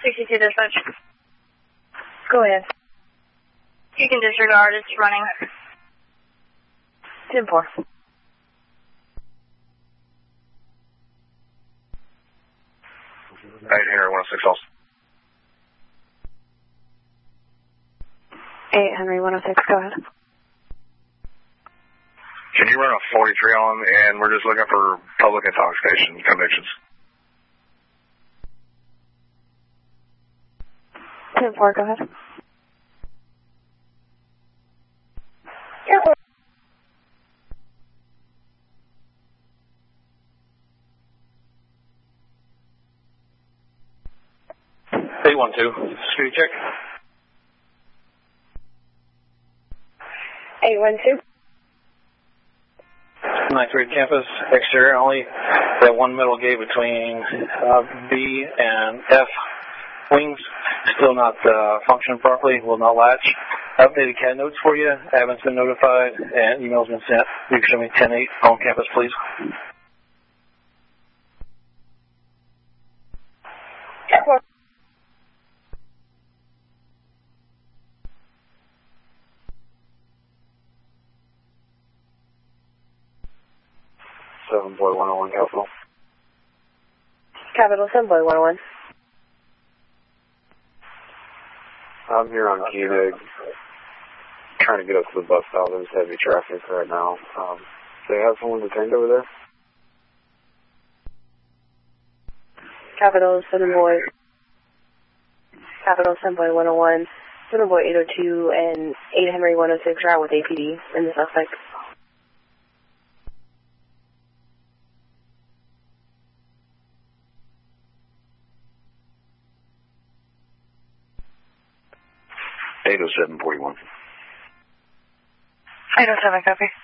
62 dispatch. Go ahead. You can disregard, it's running. 10-4. Henry 106 also. 8 Henry 106, go ahead. Can you run a 43 on, and we're just looking for public intoxication convictions. 10-4, go ahead. Yeah. 812, security check. 812. 93 campus, exterior only. That one middle gate between B and F wings still not functioning properly, will not latch. Updated CAD notes for you. Admin's been notified and email's been sent. You can show me 10-8 on campus, please. Yeah. 7-101 Capital. Capital 7-101. I'm here on Koenig, trying to get up to the bus stop. There's heavy traffic right now. Do they have someone detained over there? Capital 7-101. 7-101, 802, and 8 Henry 106 are out with APD in the suspect. $807.41. 807, copy.